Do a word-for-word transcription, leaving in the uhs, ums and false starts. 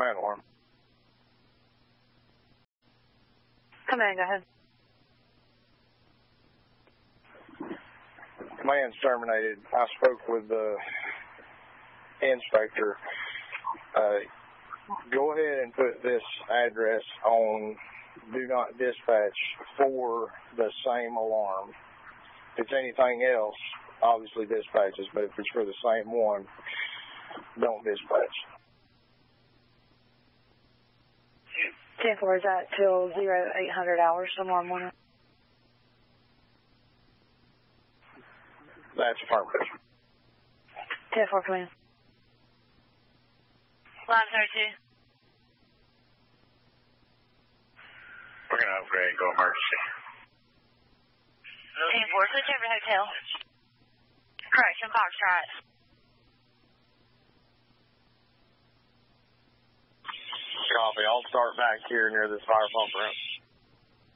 command alarm. Command, go ahead. Command's terminated. I spoke with the inspector. Uh, go ahead and put this address on Do Not Dispatch for the same alarm. If it's anything else, obviously dispatches, but if it's for the same one, don't dispatch. ten four, is that till zero eight hundred hours tomorrow morning? That's affirmative. ten four, come in. Line thirty-two. We're going to upgrade and go emergency. ten four, switch over to hotel. Correction, Foxtrot. Copy. I'll start back here near this fire pump ramp.